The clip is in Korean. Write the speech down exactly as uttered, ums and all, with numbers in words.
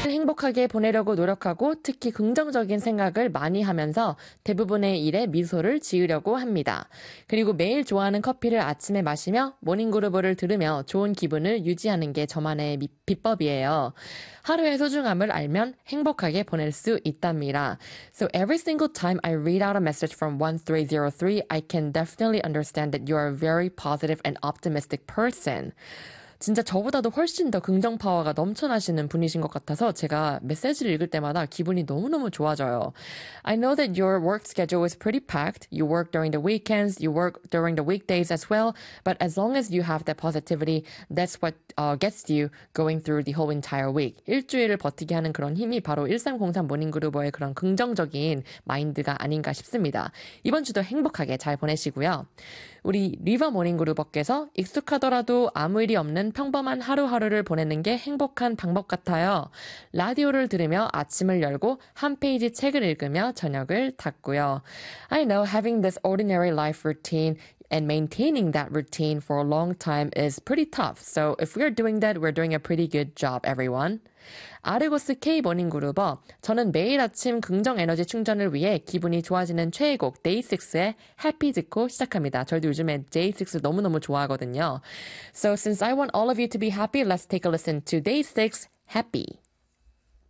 행복하게 보내려고 노력하고 특히 긍정적인 생각을 많이 하면서 대부분의 일에 미소를 지으려고 합니다. 그리고 매일 좋아하는 커피를 아침에 마시며 모닝그루브를 들으며 좋은 기분을 유지하는 게 저만의 미, 비법이에요. 하루의 소중함을 알면 행복하게 보낼 수 있답니다. So every single time I read out a message from one three zero three, I can definitely understand that you are a very positive and optimistic person. 진짜 저보다도 훨씬 더 긍정 파워가 넘쳐나시는 분이신 것 같아서 제가 메시지를 읽을 때마다 기분이 너무너무 좋아져요. I know that your work schedule is pretty packed. You work during the weekends, you work during the weekdays as well. But as long as you have that positivity, that's what uh, gets you going through the whole entire week. 일주일을 버티게 하는 그런 힘이 바로 일삼공삼 모닝그루버의 그런 긍정적인 마인드가 아닌가 싶습니다. 이번 주도 행복하게 잘 보내시고요. 우리 리버 모닝그루버께서 익숙하더라도 아무 일이 없는 평범한 하루하루를 보내는 게 행복한 방법 같아요. 라디오를 들으며 아침을 열고 한 페이지 책을 읽으며 저녁을 닫고요. I know having this ordinary life routine and maintaining that routine for a long time is pretty tough. So if we're doing that, we're doing a pretty good job, everyone. 아르고스 K 모닝그루버, 저는 매일 아침 긍정 에너지 충전을 위해 기분이 좋아지는 최애곡 데이식스의 Happy 듣고 시작합니다. 저도 요즘에 데이식스 너무너무 좋아하거든요. So since I want all of you to be happy, let's take a listen to 데이식스 Happy.